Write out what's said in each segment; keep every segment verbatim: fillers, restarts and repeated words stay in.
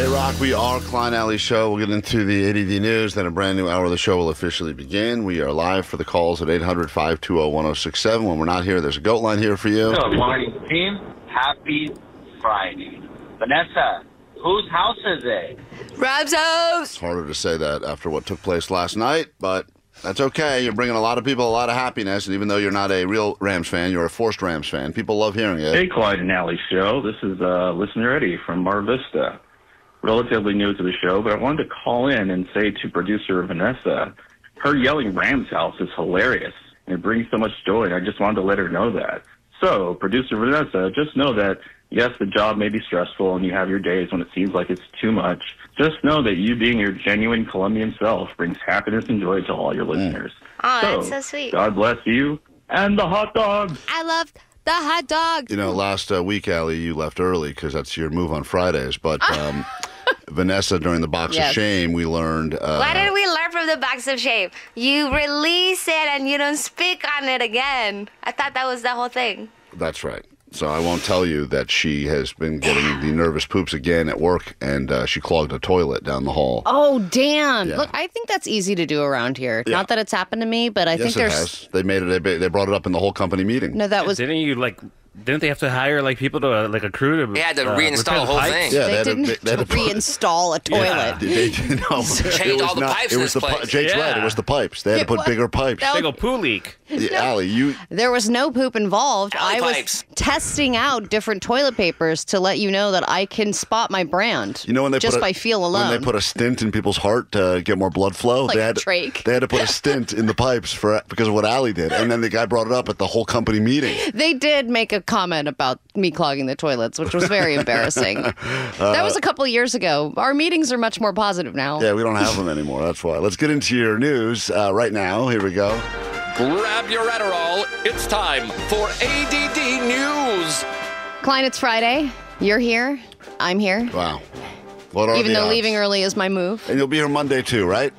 Hey, Rock, we are Klein Alley Show. We'll get into the A D D news, then a brand new hour of the show will officially begin. We are live for the calls at eight hundred, five two zero, one zero six seven. When we're not here, there's a goat line here for you. Good morning, team. Happy Friday. Vanessa, whose house is it? Rob's house. It's harder to say that after what took place last night, but that's okay. You're bringing a lot of people a lot of happiness, and even though you're not a real Rams fan, you're a forced Rams fan. People love hearing it. Hey, Clyde and Alley Show. This is uh, listener Eddie from Mar Vista. Relatively new to the show, but I wanted to call in and say to producer Vanessa, her yelling Rams house is hilarious, and it brings so much joy, and I just wanted to let her know that. So, producer Vanessa, just know that, yes, the job may be stressful, and you have your days when it seems like it's too much. Just know that you being your genuine Colombian self brings happiness and joy to all your listeners. Oh, so, that's so sweet. God bless you and the hot dogs. I love the hot dog. You know, last uh, week, Allie, you left early because that's your move on Fridays, but... Um, Vanessa, during the Box Yes. of Shame, we learned... Uh, What did we learn from the Box of Shame? You release it and you don't speak on it again. I thought that was the whole thing. That's right. So I won't tell you that she has been getting the nervous poops again at work, and uh, she clogged a toilet down the hall. Oh, damn. Yeah. Look, I think that's easy to do around here. Yeah. Not that it's happened to me, but I yes, think it there's... has. They made it. They, they brought it up in the whole company meeting. No, that was... Didn't you, like... Didn't they have to hire like people to like a crew to? They had to uh, reinstall repair the whole pipes? thing. Yeah, They, had to- didn't they- they had to put- reinstall a toilet. Yeah. They, they, no, it Changed was all the not- pipes It in was this the pi- place. Jake's right. It Yeah. was the pipes. They had to It put was- bigger pipes. that Big old poo leak. Yeah, Allie, you. There was no poop involved. Alley I was pipes. testing out different toilet papers to let you know that I can spot my brand. You know when they just put a, by feel alone. when they put a stint in people's heart to get more blood flow, Like they had Drake. they had to put a stint in the pipes for because of what Allie did, and then the guy brought it up at the whole company meeting. They did make a comment about me clogging the toilets, which was very embarrassing. That was a couple years ago. Our meetings are much more positive now. Yeah, we don't have them anymore. That's why. Let's get into your news uh, right now. Here we go. Grab your Adderall. It's time for A D D News. Klein, it's Friday. You're here. I'm here. Wow. What are Even the though odds? leaving early is my move. And you'll be here Monday too, right?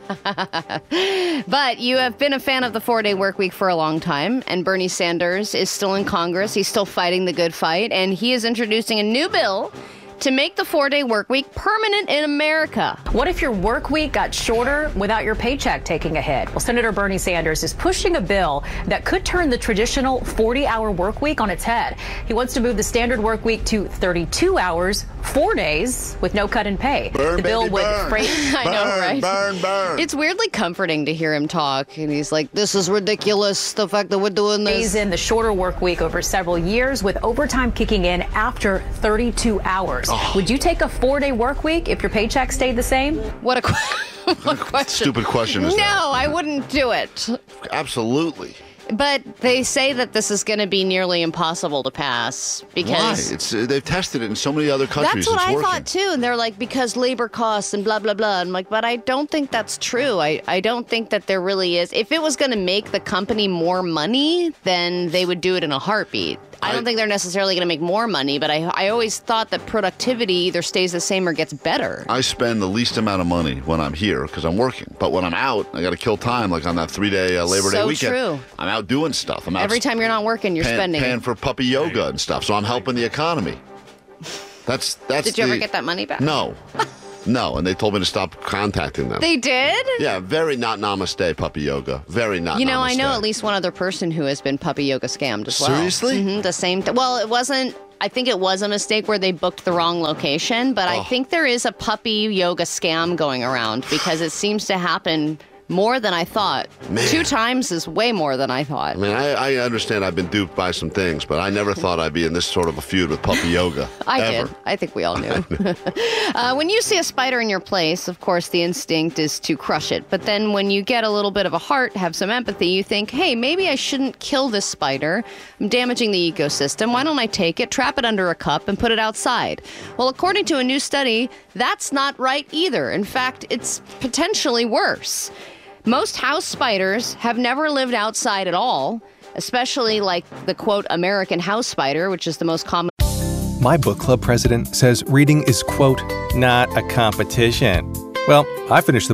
But you have been a fan of the four-day work week for a long time, and Bernie Sanders is still in Congress. He's still fighting the good fight, and he is introducing a new bill to make the four-day work week permanent in America. What if your work week got shorter without your paycheck taking a hit? Well, Senator Bernie Sanders is pushing a bill that could turn the traditional forty-hour work week on its head. He wants to move the standard work week to thirty-two hours, four days, with no cut in pay. Burn, the bill baby, would burn. freight. I know, Burn, right? burn, burn. It's weirdly comforting to hear him talk, and he's like, this is ridiculous, the fact that we're doing Phase this. in the shorter work week over several years, with overtime kicking in after thirty-two hours. Oh. Would you take a four-day work week if your paycheck stayed the same? What a, qu- what a question. Stupid question is No, that? I wouldn't do it. Absolutely. But they say that this is going to be nearly impossible to pass because... Why? It's uh, they've tested it in so many other countries. That's what it's I working. thought too. And they're like, because labor costs and blah, blah, blah. I'm like, but I don't think that's true. I, I don't think that there really is. If it was going to make the company more money, then they would do it in a heartbeat. I don't I- think they're necessarily going to make more money, but I, I always thought that productivity either stays the same or gets better. I spend the least amount of money when I'm here because I'm working. But when I'm out, I got to kill time. Like on that three-day uh, Labor Day So weekend, true. I'm out doing stuff. I'm out Every time you're not working, you're paying, spending. paying for puppy yoga and stuff. So I'm helping the economy. That's that's. Did you ever the- get that money back? No, no. And they told me to stop contacting them. They did? yeah, very not namaste puppy yoga. Very not. You know, namaste. I know at least one other person who has been puppy yoga scammed as well. Seriously? hmm the same. Th- well, it wasn't. I think it was a mistake where they booked the wrong location, but Oh. I think there is a puppy yoga scam going around because it seems to happen more than I thought. Man. Two times is way more than I thought. I mean, I, I understand I've been duped by some things, but I never thought I'd be in this sort of a feud with puppy yoga. I ever. did. I think we all knew. uh, when you see a spider in your place, of course, the instinct is to crush it. But then when you get a little bit of a heart, have some empathy, you think, hey, maybe I shouldn't kill this spider. I'm damaging the ecosystem. Why don't I take it, trap it under a cup, and put it outside? Well, according to a new study, that's not right either. In fact, it's potentially worse. Most house spiders have never lived outside at all, especially like the, quote, American house spider, which is the most common. My book club president says reading is, quote, not a competition. Well, I finished the